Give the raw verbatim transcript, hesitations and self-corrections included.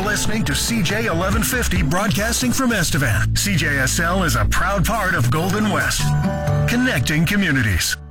listening to C J eleven fifty broadcasting from Estevan. C J S L is a proud part of Golden West, connecting communities.